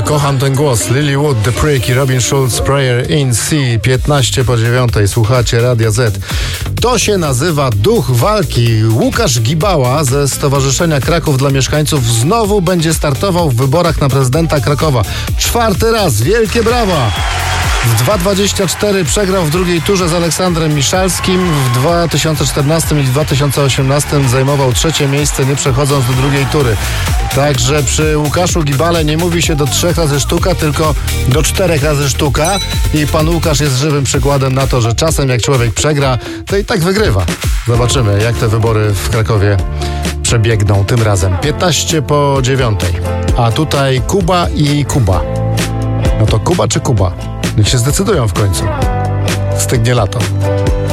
kocham ten głos. Lily Wood, The Prick i Robin Schulz, Prayer in C. 15:09. Słuchacie Radia Z. To się nazywa duch walki. Łukasz Gibała ze Stowarzyszenia Kraków dla Mieszkańców znowu będzie startował w wyborach na prezydenta Krakowa. 4. raz. Wielkie brawa! W 2024 przegrał w drugiej turze z Aleksandrem Miszalskim. W 2014 i 2018 zajmował 3. miejsce, nie przechodząc do drugiej tury. Także przy Łukaszu Gibale nie mówi się do 3 razy sztuka, tylko do 4 razy sztuka. I pan Łukasz jest żywym przykładem na to, że czasem jak człowiek przegra, to i tak wygrywa. Zobaczymy, jak te wybory w Krakowie przebiegną tym razem. 8:55. A tutaj Kuba i Kuba. No to Kuba czy Kuba? Niech się zdecydują w końcu. Stygnie lato.